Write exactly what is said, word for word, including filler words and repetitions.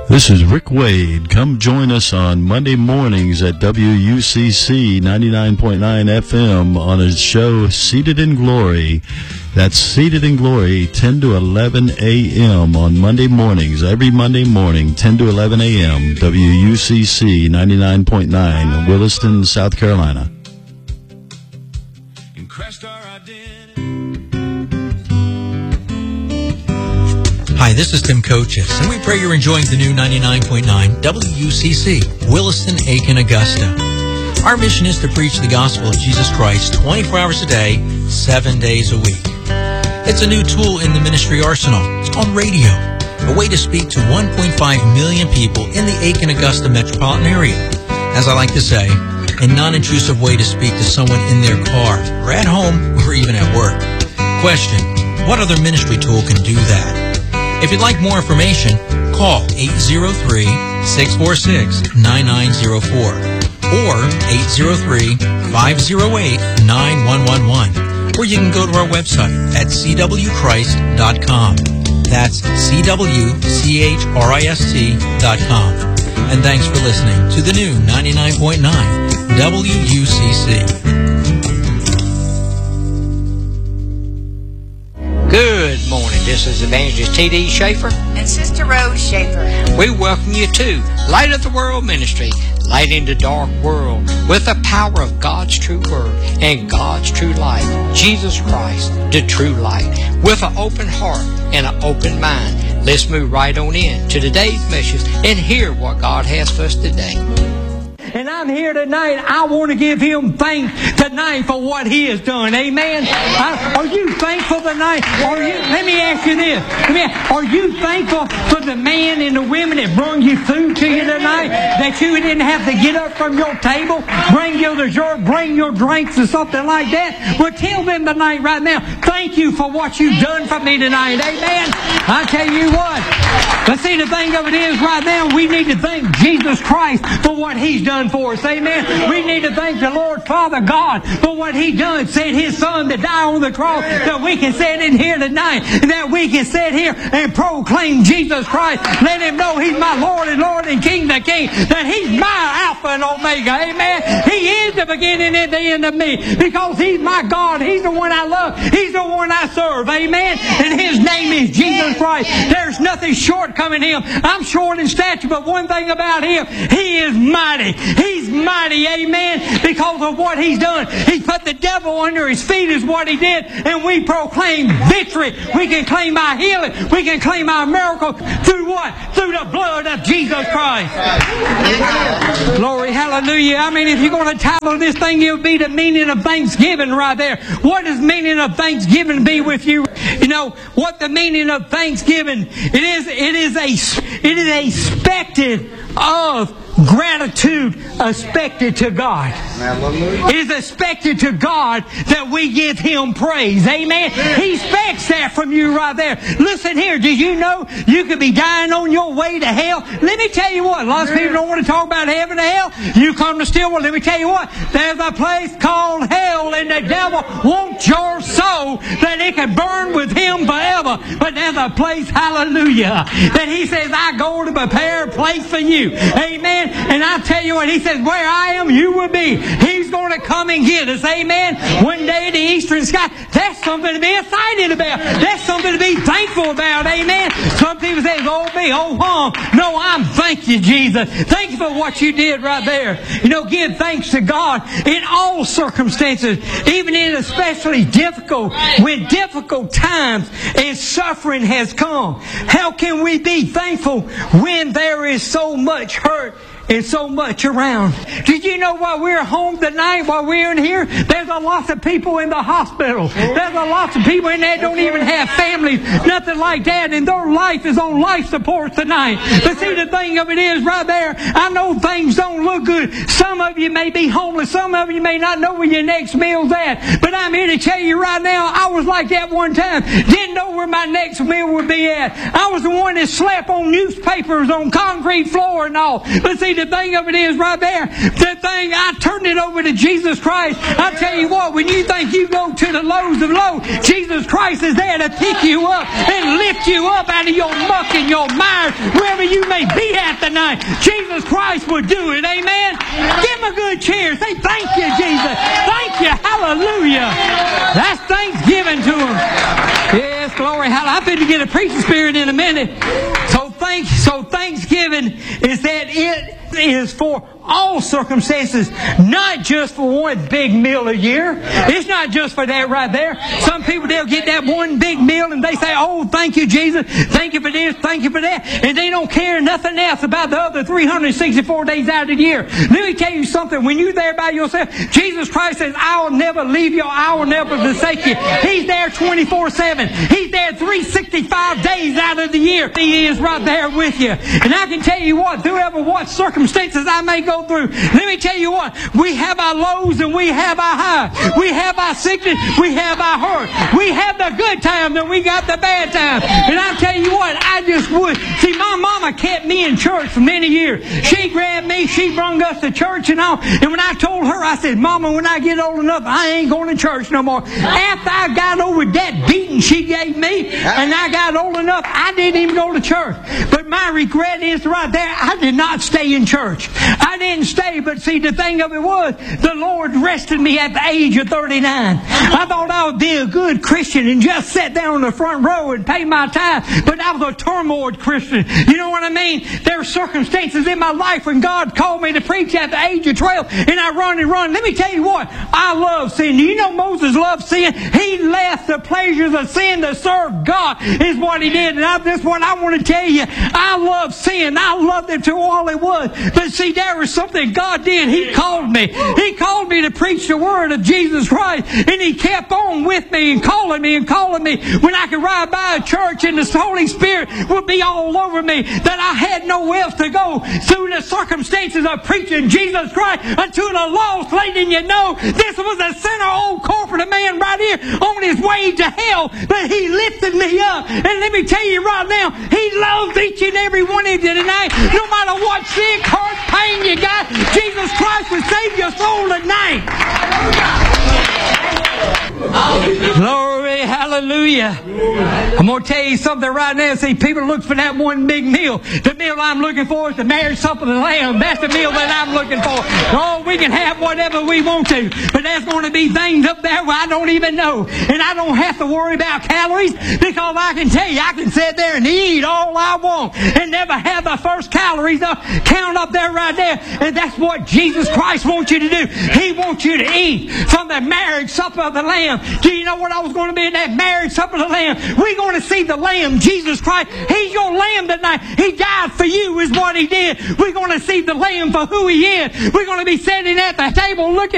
This is Rick Wade. Come join us on Monday mornings at W U C C ninety-nine point nine F M on a show Seated in Glory. That's Seated in Glory, ten to eleven a.m. on Monday mornings. Every Monday morning, ten to eleven a.m. W U C C ninety-nine point nine, Williston, South Carolina. Hi, this is Tim Kochis, and we pray you're enjoying the new ninety-nine point nine W U C C, Williston, Aiken, Augusta. Our mission is to preach the gospel of Jesus Christ twenty-four hours a day, seven days a week. It's a new tool in the ministry arsenal. It's called radio, a way to speak to one point five million people in the Aiken, Augusta metropolitan area. As I like to say, a non-intrusive way to speak to someone in their car, or at home, or even at work. Question, what other ministry tool can do that? If you'd like more information, call eight zero three, six four six, nine nine zero four or eight zero three, five zero eight, nine one one one. Or you can go to our website at c w christ dot com. That's C W C H R I S T dot com. And thanks for listening to the new ninety-nine point nine W U C C. Good morning. This is Evangelist T D Schaefer and Sister Rose Schaefer. We welcome you to Light of the World Ministry, lighting the dark world with the power of God's true word and God's true light, Jesus Christ, the true light. With an open heart and an open mind, let's move right on in to today's message and hear what God has for us today. And I'm here tonight. I want to give Him thanks tonight for what He has done. Amen. I, are you thankful tonight? Are you? Let me ask you this. Let me ask, are you thankful for the man and the women that brought you food to you tonight? That you didn't have to get up from your table, bring your dessert, bring your drinks or something like that? Well, tell them tonight, right now, thank you for what you've done for me tonight. Amen. I tell you what. But see, the thing of it is, right now, we need to thank Jesus Christ for what He's done for us. Amen. We need to thank the Lord Father God for what He done. Sent His Son to die on the cross that we can sit in here tonight, that we can sit here and proclaim Jesus Christ. Let Him know He's my Lord and Lord and King the King, that He's my Alpha and Omega. Amen. He is the beginning and the end of me, because He's my God. He's the one I love. He's the one I serve. Amen. And His name is Jesus Christ. There's nothing shortcoming Him. I'm short in stature, but one thing about Him, He is mighty. He's mighty, amen, because of what He's done. He put the devil under His feet is what He did, and we proclaim victory. We can claim our healing. We can claim our miracle through what? Through the blood of Jesus Christ. Glory, hallelujah. I mean, if you're going to title this thing, it'll be the meaning of Thanksgiving right there. What does meaning of Thanksgiving be with you? You know, what the meaning of Thanksgiving, it is, it is a, it is expected of gratitude expected to God. It is expected to God that we give Him praise. Amen. He expects that from you right there. Listen here. Did you know you could be dying on your way to hell? Let me tell you what. Lots of people don't want to talk about heaven and hell. You come to Stillwater. Let me tell you what. There's a place called hell, and the devil wants your soul that it can burn with him forever. But there's a place, hallelujah, that He says, I go to prepare a place for you. Amen. And I tell you what, He says, where I am, you will be. He's going to come and get us. Amen. One day the eastern sky. That's something to be excited about. That's something to be thankful about. Amen. Some people say, oh me, oh hum. No, I'm thank you, Jesus. Thank you for what you did right there. You know, give thanks to God in all circumstances, even in especially difficult, when difficult times and suffering has come. How can we be thankful when there is so much hurt and so much around? Did you know while we're home tonight, while we're in here, there's a lot of people in the hospital. There's a lot of people in there that don't even have families, nothing like that, and their life is on life support tonight. But see, the thing of it is right there, I know things don't look good. Some of you may be homeless. Some of you may not know where your next meal's at. But I'm here to tell you right now, I was like that one time. Didn't know where my next meal would be at. I was the one that slept on newspapers, on concrete floor and all. But see, the thing of it is right there, the thing, I turned it over to Jesus Christ. I tell you what, when you think you go to the lows of low, Jesus Christ is there to pick you up and lift you up out of your muck and your mire, wherever you may be at tonight. Jesus Christ will do it. Amen. Give him a good cheer. Say, thank you, Jesus. Thank you. Hallelujah. That's thanksgiving to him. Yes, glory. Hallelujah. I'm going to get a preaching spirit in a minute. So thank, so Thanksgiving is that it is for all circumstances, not just for one big meal a year. It's not just for that right there. Some people, they'll get that one big meal and they say, oh, thank you, Jesus. Thank you for this. Thank you for that. And they don't care nothing else about the other three hundred sixty-four days out of the year. Let me tell you something. When you're there by yourself, Jesus Christ says, I will never leave you. I will never forsake you. He's there twenty-four seven. He's there three hundred sixty-five days out of the year. He is right there with you. And I can tell you what, whoever what circumstances I may go through, let me tell you what, we have our lows and we have our highs. We have our sickness, we have our hurt. We have the good times and we got the bad times. And I tell you what, I just would. See, my mama kept me in church for many years. She grabbed me, she brung us to church and all. And when I told her, I said, Mama, when I get old enough, I ain't going to church no more. After I got over that beating she gave me, and I got old enough, I didn't even go to church. But my regret is right there, I did not stay in church. I didn't stay, but see, the thing of it was, the Lord rested me at the age of thirty-nine. I thought I would be a good Christian and just sit down in the front row and pay my tithe, but I was a turmoil Christian. You know what I mean? There were circumstances in my life when God called me to preach at the age of twelve, and I run and run. Let me tell you what, I love sin. Do you know Moses loved sin? He left the pleasures of sin to serve God, is what he did. And I, that's what I want to tell you. I love sin. I loved it to all it was. But see, there was something God did. He called me. He called me to preach the word of Jesus Christ. And he kept on with me and calling me and calling me when I could ride by a church and the Holy Spirit would be all over me, that I had nowhere else to go through the circumstances of preaching Jesus Christ unto the lost. Letting you know, this was a sinner, old corporate man right here on his way to hell, but he lifted me up. And let me tell you right now, he loves each and every one of you tonight. No matter what sick, hurt, pain you got, Jesus Christ will save your soul tonight. Glory, hallelujah. I'm going to tell you something right now. See, people look for that one big meal. The meal I'm looking for is the marriage supper of the Lamb. That's the meal that I'm looking for. Oh, we can have whatever we want to, but there's going to be things up there where I don't even know. And I don't have to worry about calories, because I can tell you, I can sit there and eat all I want and never have the first calories up, count up there right there. And that's what Jesus Christ wants you to do. He wants you to eat from the marriage supper of the Lamb. Do you know what I was going to be in that marriage supper of the Lamb? We're going to see the Lamb, Jesus Christ. He's your Lamb tonight. He died for you is what he did. We're going to see the Lamb for who he is. We're going to be sitting at the table looking